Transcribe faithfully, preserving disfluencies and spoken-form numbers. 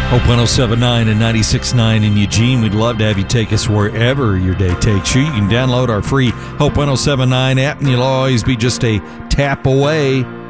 Hope one oh seven point nine and ninety-six point nine in Eugene. We'd love to have you take us wherever your day takes you. You can download our free Hope one oh seven point nine app, and you'll always be just a tap away.